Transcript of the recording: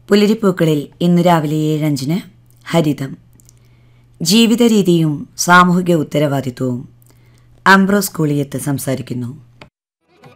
പുലരിപ്പൂക്കളിൽ ഇന്ന് രാവിലെ 7:05 ഹരിതം. ജീവിത രീതിയും സാമൂഹിക ഉത്തരവാദിത്വവും. അംബ്രോസ് കൂളിയത്ത് സംസാരിക്കുന്നു.